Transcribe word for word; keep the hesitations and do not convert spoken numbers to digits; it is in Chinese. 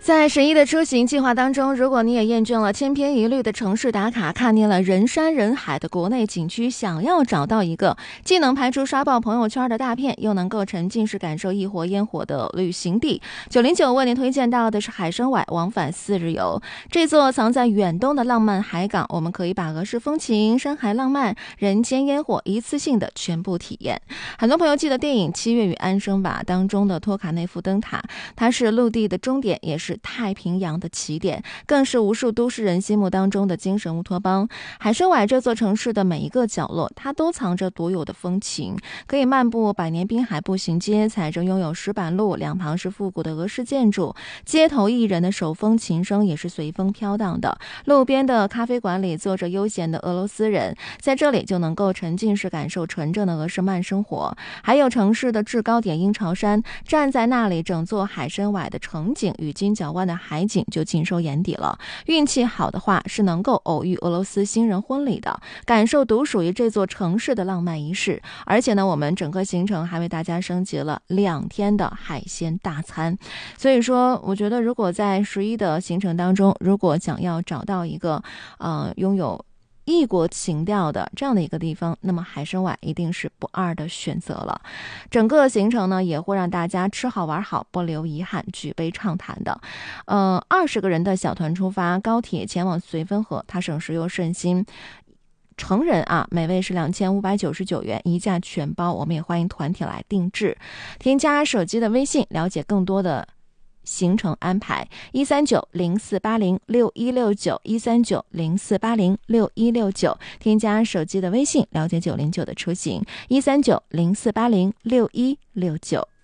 在十一的出行计划当中，如果你也厌倦了千篇一律的城市打卡，看腻了人山人海的国内景区，想要找到一个既能排除刷爆朋友圈的大片，又能够沉浸式感受异国烟火的旅行地，九零九为您推荐到的是海参崴往返四日游。这座藏在远东的浪漫海港，我们可以把俄式风情、山海浪漫、人间烟火一次性的全部体验。很多朋友记得电影《七月与安生》吧，当中的托卡内夫灯塔，它是陆地的终点，也是太平洋的起点，更是无数都市人心目当中的精神乌托邦。海参崴这座城市的每一个角落，它都藏着独有的风情，可以漫步百年滨海步行街，踩着拥有石板路，两旁是复古的俄式建筑，街头艺人的手风琴声也是随风飘荡的。路边的咖啡馆里坐着悠闲的俄罗斯人，在这里就能够沉浸式感受纯正的俄式慢生活。还有城市的制高点鹰巢山，站在那里，整座海参崴的城景与金角湾的海景就尽收眼底了。运气好的话，是能够偶遇俄罗斯新人婚礼的，感受独属于这座城市的浪漫仪式。而且呢，我们整个行程还为大家升级了两天的海鲜大餐。所以说，我觉得如果在十一的行程当中，如果想要找到一个呃拥有异国情调的这样的一个地方，那么海参崴一定是不二的选择了。整个行程呢，也会让大家吃好玩好，不留遗憾，举杯畅谈的。呃，二十个人的小团出发，高铁前往绥芬河，它省时又顺心。成人啊，每位是两千五百九十九元，一价全包。我们也欢迎团体来定制。添加手机的微信，了解更多的行程安排，一三九零四八零六一六九一三九零四八零六一六九，添加手机的微信了解九零九的出行，一三九零四八零六一六九。